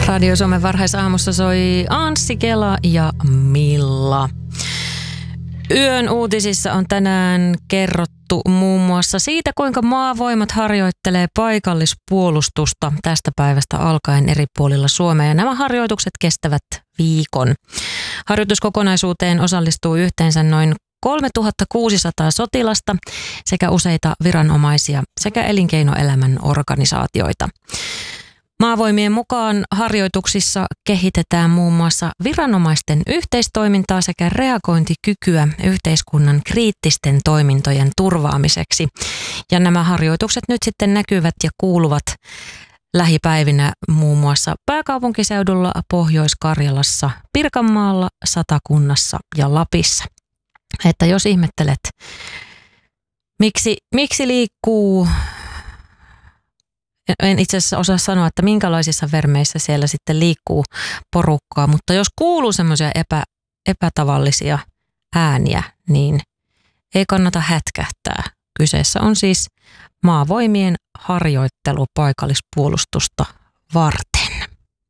Radio Suomen varhaisaamussa soi Anssi Kela ja Milla. Yön uutisissa on tänään kerrottu muun muassa siitä, kuinka maavoimat harjoittelee paikallispuolustusta tästä päivästä alkaen eri puolilla Suomea. Ja nämä harjoitukset kestävät viikon. Harjoituskokonaisuuteen osallistuu yhteensä noin 3600 sotilasta sekä useita viranomaisia sekä elinkeinoelämän organisaatioita. Maavoimien mukaan harjoituksissa kehitetään muun muassa viranomaisten yhteistoimintaa sekä reagointikykyä yhteiskunnan kriittisten toimintojen turvaamiseksi. Ja nämä harjoitukset nyt sitten näkyvät ja kuuluvat lähipäivinä muun muassa pääkaupunkiseudulla, Pohjois-Karjalassa, Pirkanmaalla, Satakunnassa ja Lapissa. Että jos ihmettelet, miksi liikkuu... En itse asiassa osaa sanoa, että minkälaisissa vermeissä siellä sitten liikkuu porukkaa, mutta jos kuuluu semmoisia epätavallisia ääniä, niin ei kannata hätkähtää. Kyseessä on siis maavoimien harjoittelu paikallispuolustusta varten.